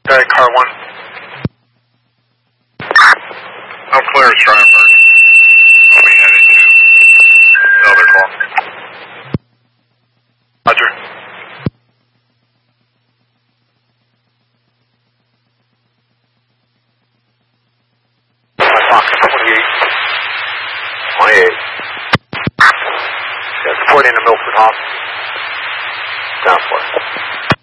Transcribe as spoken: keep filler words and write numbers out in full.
Okay, car one. I'm clear as Stratford. I'll be headed to Elder Call. Roger. Fox twenty-eight. twenty-eight. Yeah, reporting to Milford Hospital.